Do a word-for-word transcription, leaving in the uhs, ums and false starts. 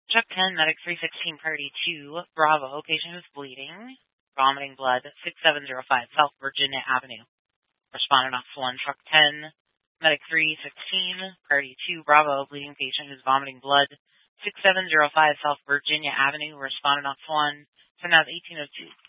Truck ten, Medic three sixteen, Priority two, Bravo, patient who's bleeding, vomiting blood, six seven zero five, South Virginia Avenue. Respondent off one, Truck ten, Medic three sixteen, Priority two, Bravo, bleeding patient who's vomiting blood, six seven zero five, South Virginia Avenue. Respondent off one, ten out eighteen oh two.